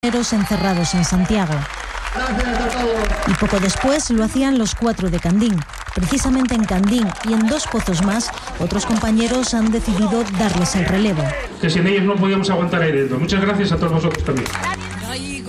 encerrados en Santiago. Y poco después lo hacían los 4 de Candín. Precisamente en Candín y en 2 pozos más, otros compañeros han decidido darles el relevo. Que sin ellos no podíamos aguantar ahí dentro. Muchas gracias a todos vosotros también.